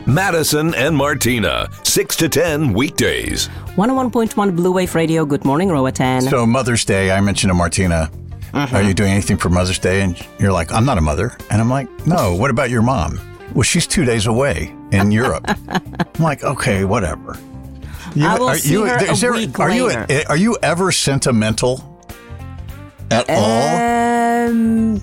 Madison and Martina, 6 to 10 weekdays. 101.1 Blue Wave Radio. Good morning, Roatan. So Mother's Day, I mentioned to Martina, are you doing anything for Mother's Day? And you're like, I'm not a mother. And I'm like, no, what about your mom? Well, she's 2 days away in Europe. I'm like, okay, whatever. I will see her a week later. Are you ever sentimental at all?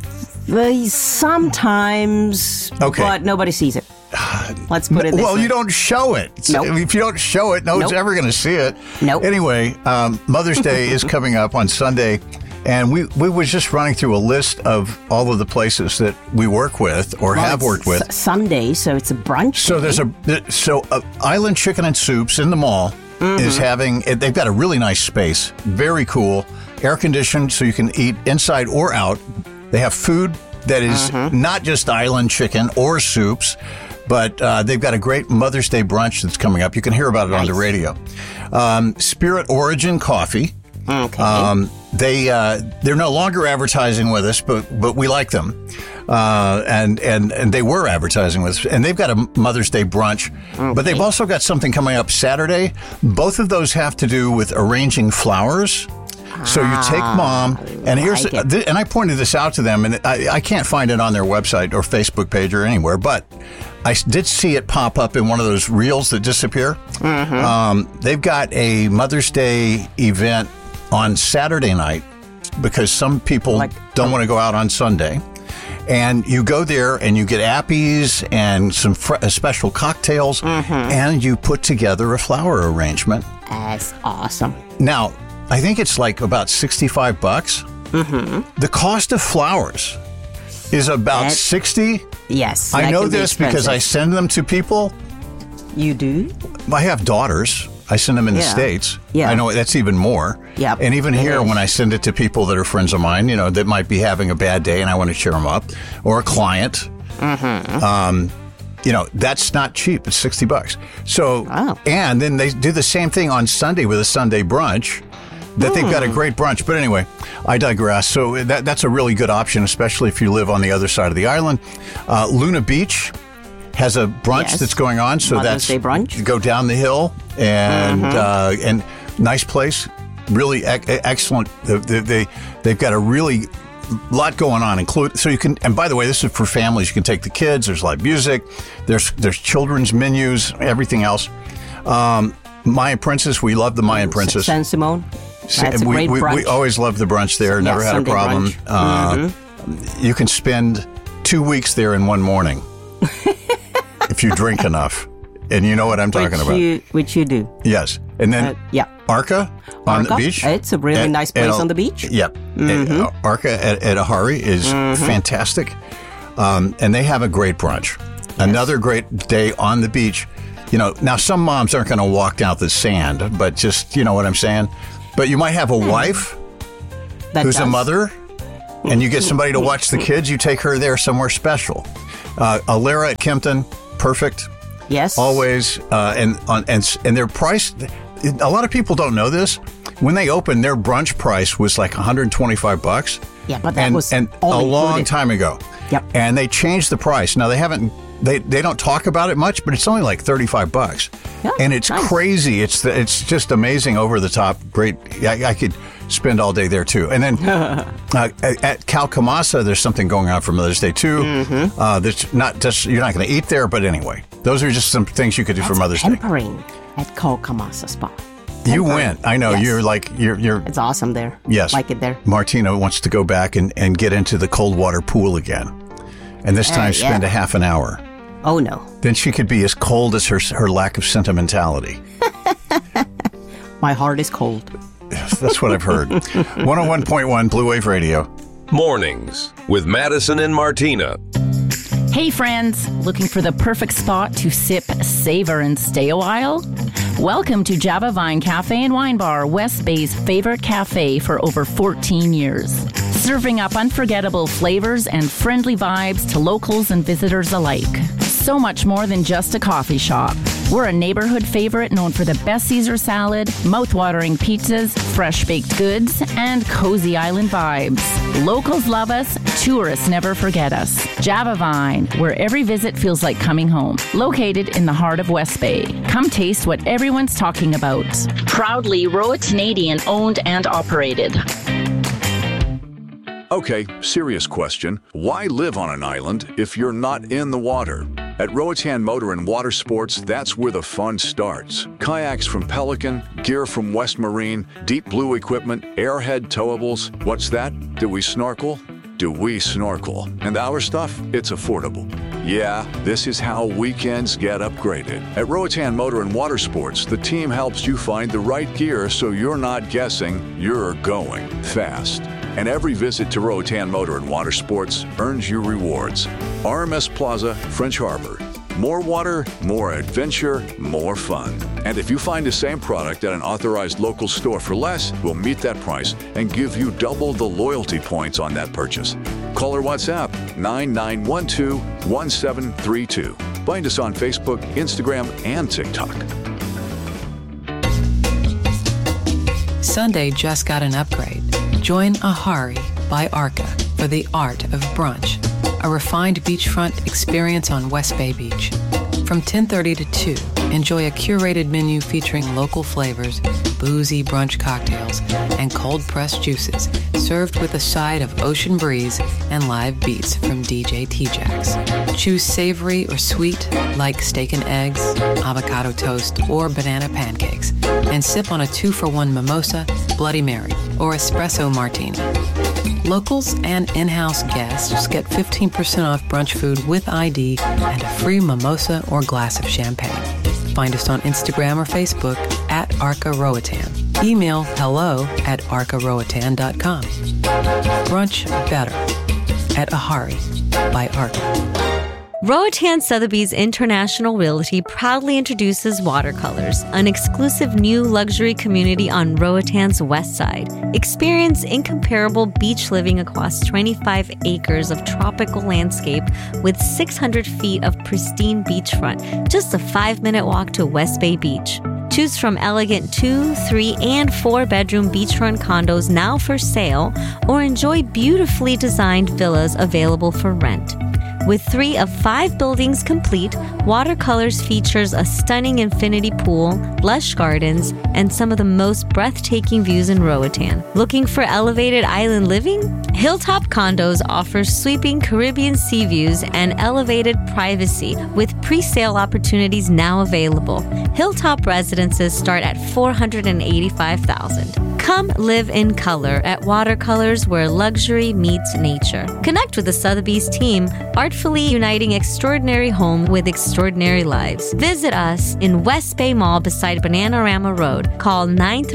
Sometimes, but nobody sees it. Let's put it this way. Well, you don't show it. Nope. If you don't show it, no one's ever going to see it. Nope. Anyway, Mother's Day is coming up on Sunday, and we were just running through a list of all of the places that we work with or have worked with. Sunday, so it's a brunch. So Island Chicken and Soups in the mall is having. They've got a really nice space, very cool, air conditioned, so you can eat inside or out. They have food that is not just island chicken or soups, but they've got a great Mother's Day brunch that's coming up. You can hear about it on the radio. Spirit Origin Coffee. Okay. They're no longer advertising with us, but we like them. And they were advertising with us. And they've got a Mother's Day brunch. Okay. But they've also got something coming up Saturday. Both of those have to do with arranging flowers. So you take mom, and and I pointed this out to them, and I can't find it on their website or Facebook page or anywhere, but I did see it pop up in one of those reels that disappear. They've got a Mother's Day event on Saturday night because some people don't want to go out on Sunday. And you go there and you get appies and some special cocktails, and you put together a flower arrangement. That's awesome. Now, I think it's like about $65. The cost of flowers is about $60. Yes. I know this because I send them to people. You do? I have daughters. I send them in the States. Yeah. I know that's even more. Yep. And even here, when I send it to people that are friends of mine, that might be having a bad day and I want to cheer them up, or a client, that's not cheap. It's $60. So, and then they do the same thing on Sunday with a Sunday brunch. That they've got a great brunch. But anyway, I digress. So that's a really good option, especially if you live on the other side of the island. Luna Beach has a brunch that's going on. So Mother's Day brunch. You go down the hill and nice place, really excellent. They've got a really lot going on. So you can, and by the way, this is for families. You can take the kids. There's live music. There's children's menus, everything else. Mayan Princess, we love the Mayan Princess. San Simone. That's a great brunch. We always loved the brunch there. Never had Sunday a problem. You can spend 2 weeks there in one morning if you drink enough. And you know what I'm talking about. Which you do. Yes. And then Arca on the beach. It's a really nice place on the beach. Yep. Arca at Ahari is fantastic. And they have a great brunch. Yes. Another great day on the beach. Now some moms aren't going to walk down the sand, but just, you know what I'm saying? But you might have a wife who's a mother, and you get somebody to watch the kids. You take her there somewhere special. Alara at Kempton, perfect. Yes. Always. And their price, a lot of people don't know this. When they opened, their brunch price was like $125. Yeah, but that was a long time ago. Yep. And they changed the price. Now, they don't talk about it much, but it's only like $35. Yeah, and it's crazy. It's just amazing, over the top. Great. I could spend all day there too. And then at Calcamasa, there's something going on for Mother's Day too. That's not just, you're not going to eat there, but anyway, those are just some things you could do for Mother's Day. Pampering at Calcamasa Spa. You went. I know. Yes. You're. It's awesome there. Yes. Like it there. Martina wants to go back and get into the cold water pool again. And this time spend a half an hour. Oh, no. Then she could be as cold as her lack of sentimentality. My heart is cold. That's what I've heard. 101.1 Blue Wave Radio. Mornings with Madison and Martina. Hey friends, looking for the perfect spot to sip, savor, and stay a while? Welcome to Java Vine Cafe and Wine Bar, West Bay's favorite cafe for over 14 years. Serving up unforgettable flavors and friendly vibes to locals and visitors alike. So much more than just a coffee shop. We're a neighborhood favorite known for the best Caesar salad, mouth-watering pizzas, fresh baked goods, and cozy island vibes. Locals love us, tourists never forget us. Java Vine, where every visit feels like coming home. Located in the heart of West Bay. Come taste what everyone's talking about. Proudly Rowatanadian owned and operated. Okay, serious question. Why live on an island if you're not in the water? At Roatan Motor and Water Sports, that's where the fun starts. Kayaks from Pelican, gear from West Marine, Deep Blue equipment, Airhead towables. What's that? Do we snorkel? Do we snorkel? And our stuff? It's affordable. Yeah, this is how weekends get upgraded. At Roatan Motor and Water Sports, the team helps you find the right gear so you're not guessing, you're going fast. And every visit to Roatan Motor and Water Sports earns you rewards. RMS Plaza, French Harbor. More water, more adventure, more fun. And if you find the same product at an authorized local store for less, we'll meet that price and give you double the loyalty points on that purchase. Call or WhatsApp 9912-1732. Find us on Facebook, Instagram, and TikTok. Sunday just got an upgrade. Join Ahari by Arca for the art of brunch, a refined beachfront experience on West Bay Beach. From 10:30 to 2, enjoy a curated menu featuring local flavors, boozy brunch cocktails, and cold-pressed juices, served with a side of ocean breeze and live beats from DJ T-Jax. Choose savory or sweet, like steak and eggs, avocado toast, or banana pancakes, and sip on a 2-for-1 mimosa, Bloody Mary, or espresso martini. Locals and in-house guests get 15% off brunch food with ID and a free mimosa or glass of champagne. Find us on Instagram or Facebook at Arca Roatan. Email hello@arcaroatan.com. Brunch better at Ahari by Arca. Roatan Sotheby's International Realty proudly introduces Watercolors, an exclusive new luxury community on Roatan's west side. Experience incomparable beach living across 25 acres of tropical landscape with 600 feet of pristine beachfront, just a 5-minute walk to West Bay Beach. Choose from elegant 2, 3, and 4-bedroom beachfront condos now for sale, or enjoy beautifully designed villas available for rent. With 3 of 5 buildings complete, Watercolors features a stunning infinity pool, lush gardens, and some of the most breathtaking views in Roatan. Looking for elevated island living? Hilltop Condos offers sweeping Caribbean sea views and elevated privacy with pre-sale opportunities now available. Hilltop residences start at $485,000. Come live in color at Watercolors, where luxury meets nature. Connect with the Sotheby's team, artfully uniting extraordinary home with extraordinary lives. Visit us in West Bay Mall beside Bananarama Road. Call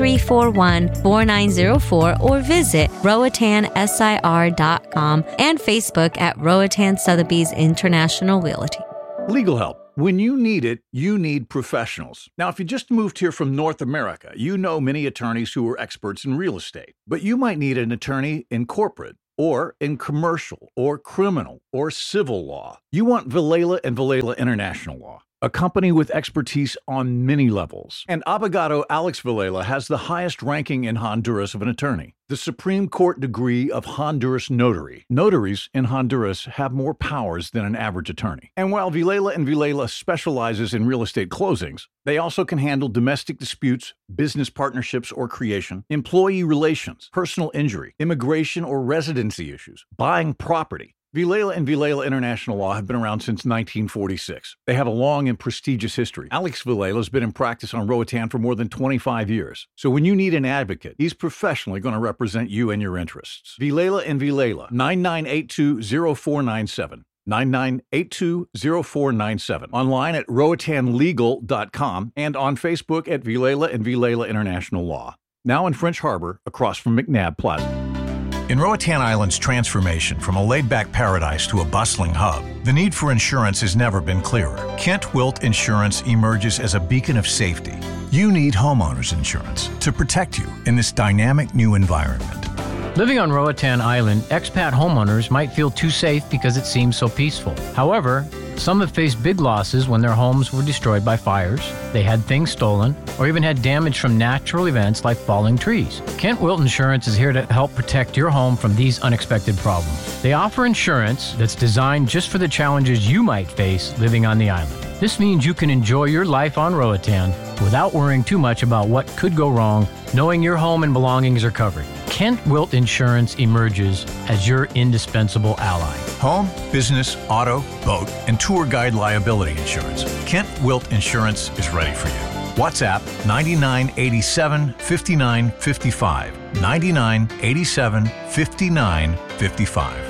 9341-4904 or visit RoatanSIR.com and Facebook at Roatan Sotheby's International Realty. Legal help. When you need it, you need professionals. Now, if you just moved here from North America, you know many attorneys who are experts in real estate. But you might need an attorney in corporate, or in commercial, or criminal, or civil law. You want Villela and Villela International Law, a company with expertise on many levels. And Abogado Alex Villela has the highest ranking in Honduras of an attorney, the Supreme Court degree of Honduras Notary. Notaries in Honduras have more powers than an average attorney. And while Villela and Villela specializes in real estate closings, they also can handle domestic disputes, business partnerships or creation, employee relations, personal injury, immigration or residency issues, buying property. Villela and Villela International Law have been around since 1946. They have a long and prestigious history. Alex Villela has been in practice on Roatan for more than 25 years. So when you need an advocate, he's professionally going to represent you and your interests. Villela and Villela, 9982-0497. 9982-0497. Online at roatanlegal.com and on Facebook at Villela and Villela International Law. Now in French Harbor, across from McNabb Plaza. In Roatan Island's transformation from a laid-back paradise to a bustling hub, the need for insurance has never been clearer. Kent Wilt Insurance emerges as a beacon of safety. You need homeowners insurance to protect you in this dynamic new environment. Living on Roatan Island, expat homeowners might feel too safe because it seems so peaceful. However, Some have faced big losses when their homes were destroyed by fires, they had things stolen, or even had damage from natural events like falling trees. Kent Wilt Insurance is here to help protect your home from these unexpected problems. They offer insurance that's designed just for the challenges you might face living on the island. This means you can enjoy your life on Roatan without worrying too much about what could go wrong, knowing your home and belongings are covered. Kent Wilt Insurance emerges as your indispensable ally. Home, business, auto, boat, and tour guide liability insurance. Kent Wilt Insurance is ready for you. WhatsApp 9987 5955. 9987 5955.